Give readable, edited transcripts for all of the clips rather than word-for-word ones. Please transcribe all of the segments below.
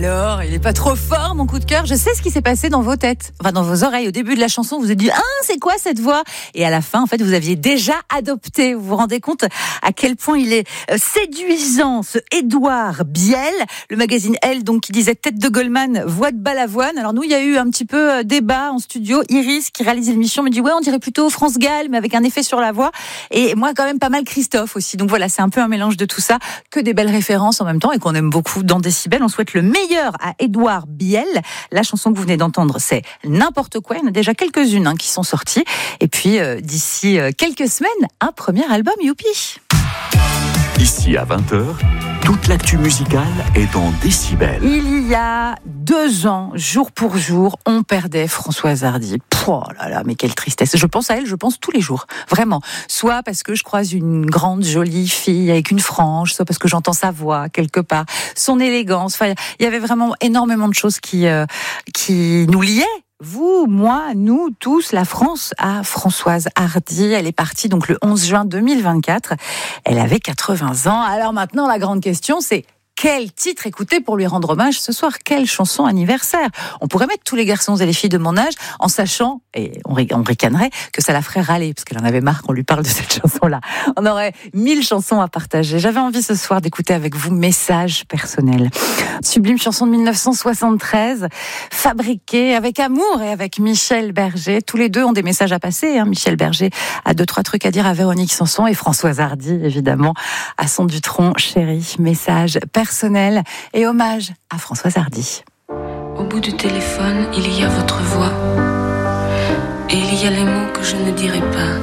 alors, il est pas trop fort, mon coup de cœur. Je sais ce qui s'est passé dans vos têtes, enfin dans vos oreilles. Au début de la chanson, vous vous êtes dit, c'est quoi cette voix? Et à la fin, en fait, vous aviez déjà adopté. Vous vous rendez compte à quel point il est séduisant, ce Édouard Biel. Le magazine Elle, donc, qui disait tête de Goldman, voix de Balavoine. Alors nous, il y a eu un petit peu débat en studio. Iris, qui réalise l'émission, me dit, ouais, on dirait plutôt France Gall, mais avec un effet sur la voix. Et moi, quand même, pas mal Christophe aussi. Donc voilà, c'est un peu un mélange de tout ça, que des belles références en même temps et qu'on aime beaucoup dans Décibel. On souhaite le meilleur à Édouard Biel. La chanson que vous venez d'entendre, c'est N'importe quoi. Il y en a déjà quelques-unes qui sont sorties. Et puis, d'ici quelques semaines, un premier album, youpi. Ici à 20h, toute l'actu musicale est dans Décibel. Il y a 2 ans, jour pour jour, on perdait Françoise Hardy. Oh là là, mais quelle tristesse. Je pense à elle, je pense tous les jours. Vraiment. Soit parce que je croise une grande, jolie fille avec une frange, soit parce que j'entends sa voix quelque part, son élégance. Enfin, il y avait vraiment énormément de choses qui nous liaient. Vous, moi, nous, tous, la France, à Françoise Hardy. Elle est partie donc le 11 juin 2024. Elle avait 80 ans. Alors maintenant, la grande question, c'est quel titre écouter pour lui rendre hommage ce soir? Quelle chanson anniversaire? On pourrait mettre tous les garçons et les filles de mon âge en sachant, et on ricanerait, que ça la ferait râler, parce qu'elle en avait marre qu'on lui parle de cette chanson-là. On aurait 1000 chansons à partager. J'avais envie ce soir d'écouter avec vous Message personnel. Sublime chanson de 1973, fabriquée avec amour et avec Michel Berger. Tous les deux ont des messages à passer. Michel Berger a 2-3 trucs à dire à Véronique Sanson et Françoise Hardy, évidemment, à son Dutronc chéri. Message personnel et hommage à Françoise Hardy. Au bout du téléphone, il y a votre voix. Et il y a les mots que je ne dirai pas.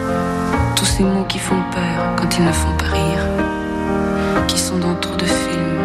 Tous ces mots qui font peur quand ils ne font pas rire. Qui sont dans trop de films